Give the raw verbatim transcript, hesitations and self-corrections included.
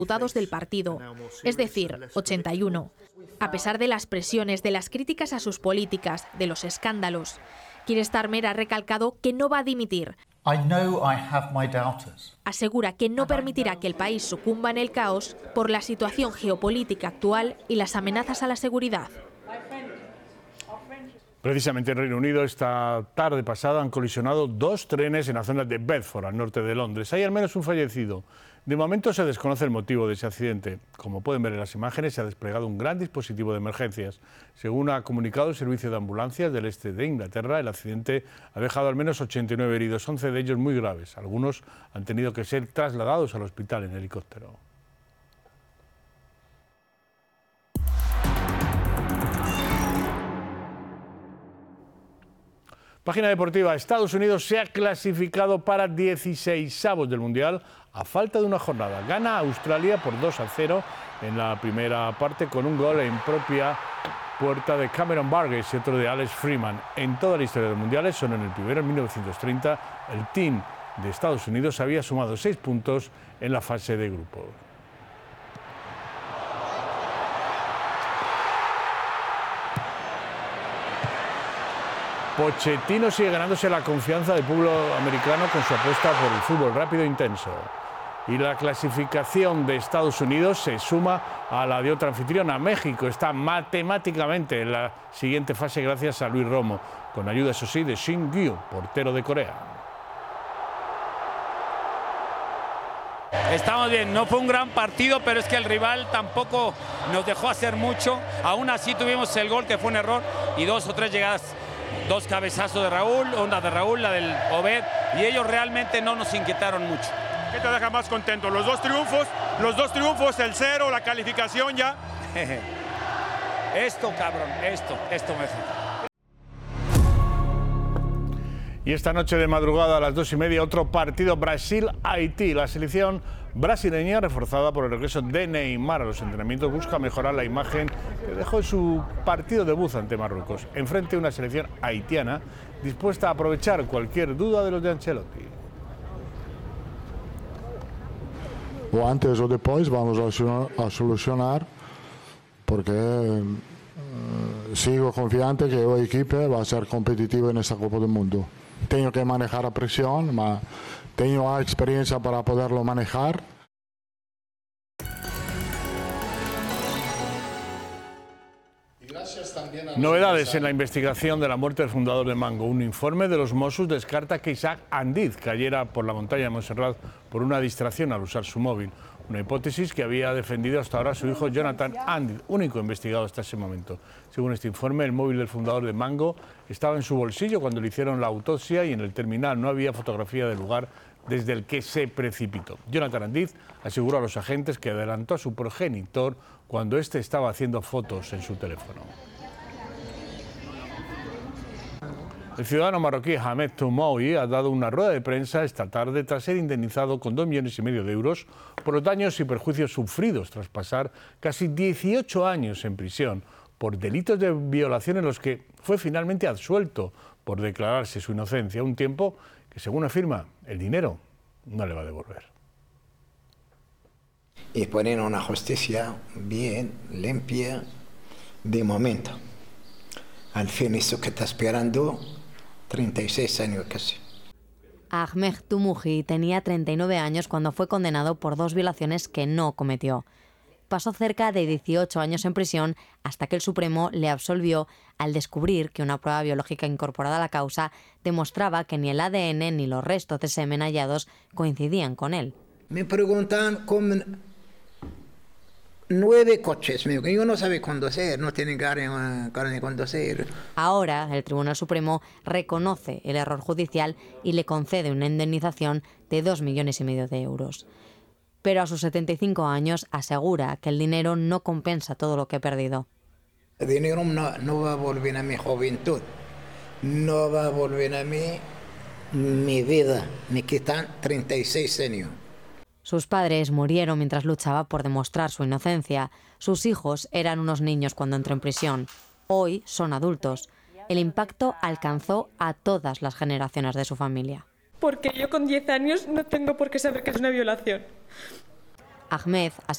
diputados del partido, es decir, ochenta y uno. A pesar de las presiones, de las críticas a sus políticas, de los escándalos, Keir Starmer ha recalcado que no va a dimitir. I know I have my doubters. Asegura que no permitirá que el país sucumba en el caos por la situación geopolítica actual y las amenazas a la seguridad. Precisamente en Reino Unido, esta tarde pasada han colisionado dos trenes en la zona de Bedford, al norte de Londres. Hay al menos un fallecido. De momento se desconoce el motivo de ese accidente. Como pueden ver en las imágenes, se ha desplegado un gran dispositivo de emergencias. Según ha comunicado el servicio de ambulancias del este de Inglaterra, el accidente ha dejado al menos ochenta y nueve heridos, once de ellos muy graves. Algunos han tenido que ser trasladados al hospital en helicóptero. Página deportiva. Estados Unidos se ha clasificado para dieciseisavos del Mundial a falta de una jornada. Gana Australia por dos a cero en la primera parte con un gol en propia puerta de Cameron Burgess y otro de Alex Freeman. En toda la historia de los mundiales, solo en el primero, en mil novecientos treinta, el team de Estados Unidos había sumado seis puntos en la fase de grupos. Pochettino sigue ganándose la confianza del pueblo americano con su apuesta por el fútbol rápido e intenso. Y la clasificación de Estados Unidos se suma a la de otra anfitriona. México está matemáticamente en la siguiente fase gracias a Luis Romo, con ayuda, eso sí, de Shin Gyu, portero de Corea. Estamos bien, no fue un gran partido, pero es que el rival tampoco nos dejó hacer mucho. Aún así tuvimos el gol, que fue un error, y dos o tres llegadas. Dos cabezazos de Raúl, una de Raúl, la del Obed, y ellos realmente no nos inquietaron mucho. ¿Qué te deja más contento? Los dos triunfos, los dos triunfos, el cero, la calificación ya. Esto, cabrón, esto, esto me deja. Y esta noche de madrugada a las dos y media, otro partido Brasil-Haití. La selección brasileña, reforzada por el regreso de Neymar a los entrenamientos, busca mejorar la imagen que dejó en su partido debut ante Marruecos, enfrente a una selección haitiana dispuesta a aprovechar cualquier duda de los de Ancelotti. O antes o después vamos a solucionar, porque eh, sigo confiante que el equipo va a ser competitivo en esta Copa del Mundo. Tengo que manejar la presión, pero tengo la experiencia para poderlo manejar. Novedades en la investigación de la muerte del fundador de Mango. Un informe de los Mossos descarta que Isaac Andiz cayera por la montaña de Montserrat por una distracción al usar su móvil. Una hipótesis que había defendido hasta ahora su hijo Jonathan Andiz, único investigado hasta ese momento. Según este informe, el móvil del fundador de Mango estaba en su bolsillo cuando le hicieron la autopsia y en el terminal no había fotografía del lugar desde el que se precipitó. Jonathan Andiz aseguró a los agentes que adelantó a su progenitor cuando éste estaba haciendo fotos en su teléfono. El ciudadano marroquí Ahmed Toumoui ha dado una rueda de prensa esta tarde tras ser indemnizado con dos millones y medio de euros por los daños y perjuicios sufridos tras pasar casi dieciocho años en prisión por delitos de violación en los que fue finalmente absuelto por declararse su inocencia, un tiempo que, según afirma, el dinero no le va a devolver. Y poner una justicia bien, limpia, de momento. Al fin, eso que está esperando, treinta y seis años casi. Ahmed Toumoui tenía treinta y nueve años cuando fue condenado por dos violaciones que no cometió. Pasó cerca de dieciocho años en prisión hasta que el Supremo le absolvió al descubrir que una prueba biológica incorporada a la causa demostraba que ni el A D N ni los restos de semen hallados coincidían con él. Me preguntan cómo nueve coches, yo no sabe conducir, no tiene carne, carne de conducir. Ahora el Tribunal Supremo reconoce el error judicial y le concede una indemnización de dos millones y medio de euros. Pero a sus setenta y cinco años asegura que el dinero no compensa todo lo que ha perdido. El dinero no, no va a volver a mi juventud, no va a volver a mí mi vida, me quitan treinta y seis años. Sus padres murieron mientras luchaba por demostrar su inocencia. Sus hijos eran unos niños cuando entró en prisión. Hoy son adultos. El impacto alcanzó a todas las generaciones de su familia. Porque yo con diez años no tengo por qué saber que es una violación. Ahmed